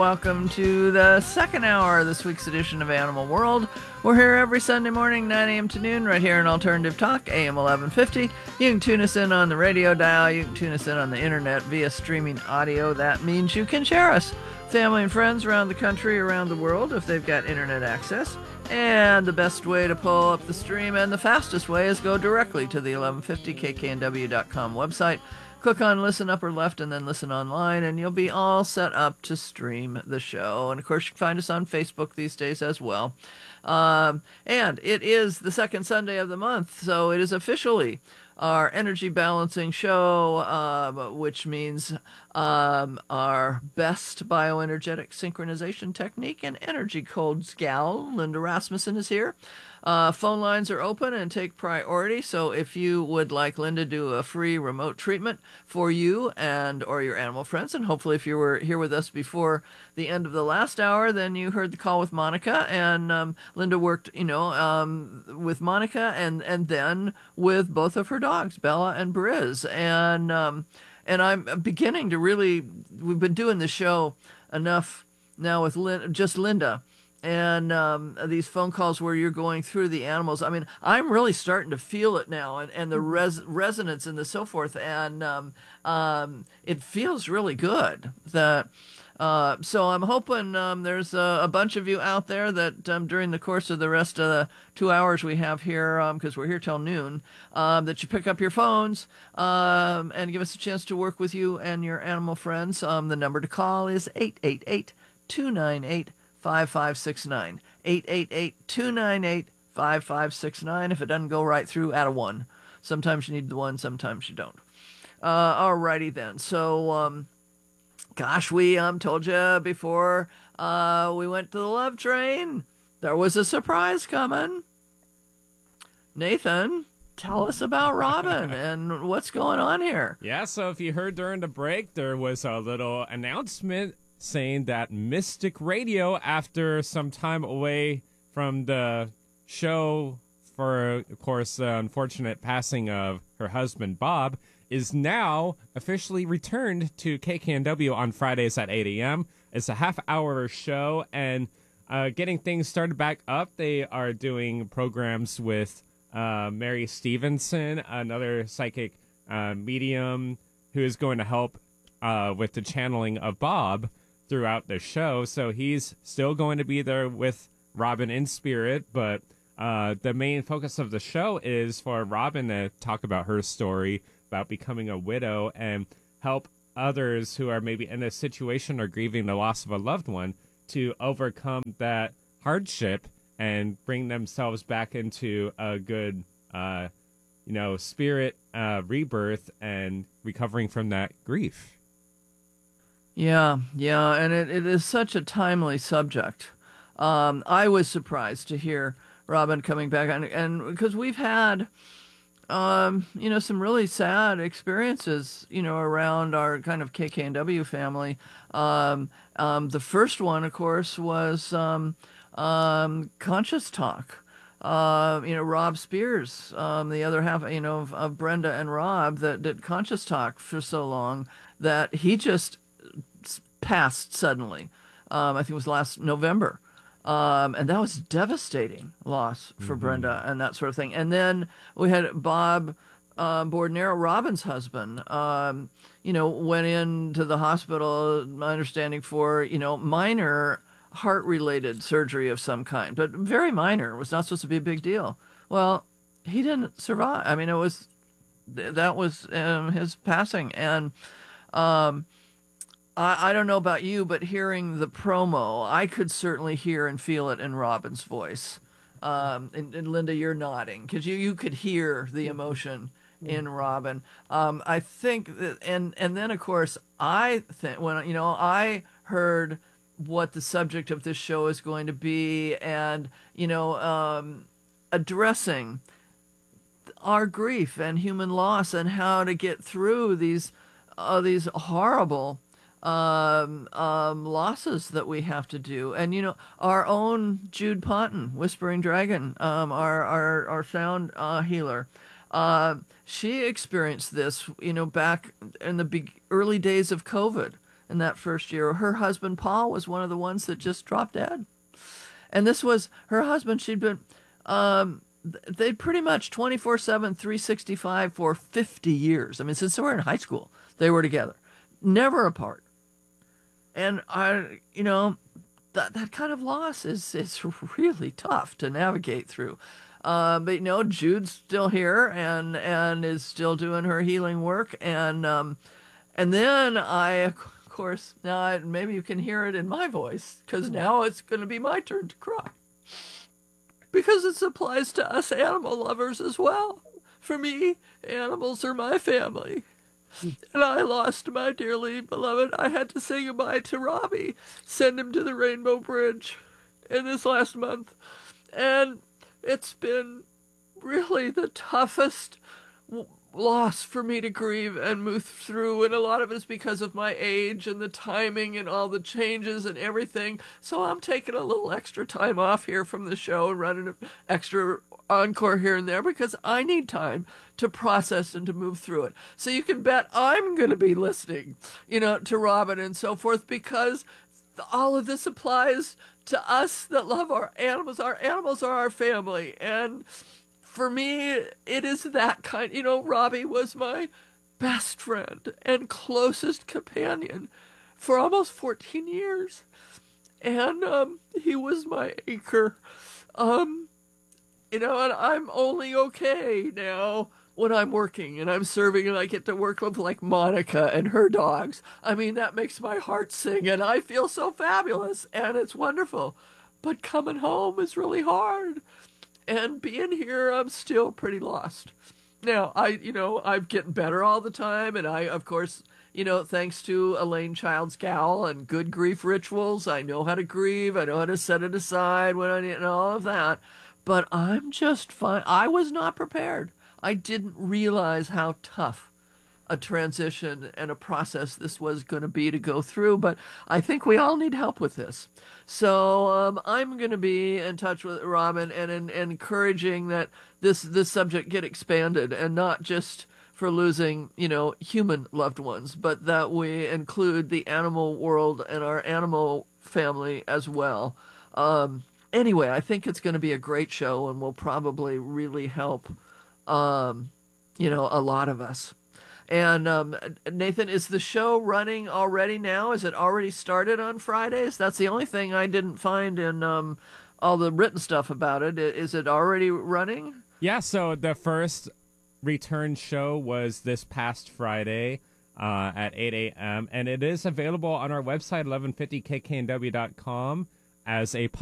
welcome to the second hour of this week's edition of Animal World. We're here every Sunday morning, 9 a.m. to noon, right here in Alternative Talk, AM 1150. You can tune us in on the radio dial. You can tune us in on the internet via streaming audio. That means you can share us. Family and friends around the country, around the world, if they've got internet access. And the best way to pull up the stream and the fastest way is go directly to the 1150kknw.com website. Click on Listen Upper Left and then Listen Online, and you'll be all set up to stream the show. And, of course, you can find us on Facebook these days as well. And it is the second Sunday of the month, so it is officially our energy balancing show, which means our best bioenergetic synchronization technique and energy codes gal, Linda Rasmussen, is here. Phone lines are open and take priority, so if you would like Linda to do a free remote treatment for you and or your animal friends, and hopefully if you were here with us before the end of the last hour, then you heard the call with Monica, and Linda worked, with Monica and then with both of her dogs, Bella and Briz, and I'm beginning to really, we've been doing the show enough now with just Linda. And these phone calls where you're going through the animals, I mean, I'm really starting to feel it now, and the resonance and the so forth, and it feels really good. So I'm hoping there's a bunch of you out there that during the course of the rest of the 2 hours we have here, because we're here till noon, that you pick up your phones and give us a chance to work with you and your animal friends. The number to call is 888-298-5569. 888-298-5569. If it doesn't go right through, add a 1. Sometimes you need the 1, sometimes you don't. Alrighty then. So, gosh, we told you before we went to the Love Train, there was a surprise coming. Nathan, tell us about Robin and what's going on here. Yeah, so if you heard during the break, there was a little announcement saying that Mystic Radio, after some time away from the show for, of course, the unfortunate passing of her husband, Bob, is now officially returned to KKNW on Fridays at 8 a.m. It's a half-hour show, and getting things started back up, they are doing programs with Mary Stevenson, another psychic medium who is going to help with the channeling of Bob throughout the show. So he's still going to be there with Robin in spirit, but the main focus of the show is for Robin to talk about her story about becoming a widow and help others who are maybe in a situation or grieving the loss of a loved one to overcome that hardship and bring themselves back into a good spirit rebirth and recovering from that grief. Yeah, and it is such a timely subject. I was surprised to hear Robin coming back, and because we've had, some really sad experiences, around our kind of KKNW family. The first one, of course, was Conscious Talk. Rob Spears, the other half, of Brenda and Rob that did Conscious Talk for so long that he just passed suddenly. I think it was last November. And that was devastating loss for Brenda and that sort of thing. And then we had Bob Bordenero, Robin's husband, went into the hospital, my understanding, for, minor heart-related surgery of some kind, but very minor. It was not supposed to be a big deal. Well, he didn't survive. I mean, that was his passing. And I don't know about you, but hearing the promo, I could certainly hear and feel it in Robin's voice. And Linda, you're nodding because you could hear the emotion in Robin. I think that, and then of course I think when I heard what the subject of this show is going to be, and addressing our grief and human loss and how to get through these horrible losses that we have to do. And our own Jude Ponton, Whispering Dragon, our sound healer, she experienced this back in the early days of COVID, in that first year. Her husband, Paul, was one of the ones that just dropped dead. And this was her husband. She'd been, they pretty much 24/7, 365 for 50 years. I mean, since they were in high school, they were together, never apart. And that kind of loss is really tough to navigate through. But Jude's still here and is still doing her healing work. And then of course, now maybe you can hear it in my voice, because now it's going to be my turn to cry. Because it applies to us animal lovers as well. For me, animals are my family. And I lost my dearly beloved. I had to say goodbye to Robbie, send him to the Rainbow Bridge in this last month. And it's been really the toughest loss for me to grieve and move through, and a lot of it is because of my age and the timing and all the changes and everything. So I'm taking a little extra time off here from the show and running an extra encore here and there, because I need time to process and to move through it. So you can bet I'm going to be listening, to Robin and so forth, because all of this applies to us that love our animals. Our animals are our family. And for me, it is that kind. Robbie was my best friend and closest companion for almost 14 years. And he was my anchor. And I'm only okay now when I'm working and I'm serving and I get to work with like Monica and her dogs. I mean, that makes my heart sing and I feel so fabulous and it's wonderful. But coming home is really hard. And being here, I'm still pretty lost. Now, I'm getting better all the time. And I, of course, thanks to Elaine Child's Gal and Good Grief Rituals, I know how to grieve. I know how to set it aside when I need, and all of that. But I'm just fine. I was not prepared. I didn't realize how tough a transition and a process this was going to be to go through. But I think we all need help with this. So I'm going to be in touch with Robin and encouraging that this subject get expanded, and not just for losing, human loved ones, but that we include the animal world and our animal family as well. Anyway, I think it's going to be a great show and will probably really help, a lot of us. And Nathan, is the show running already now? Is it already started on Fridays? That's the only thing I didn't find in all the written stuff about it. Is it already running? Yeah, so the first return show was this past Friday at 8 a.m., and it is available on our website, 1150kknw.com, as a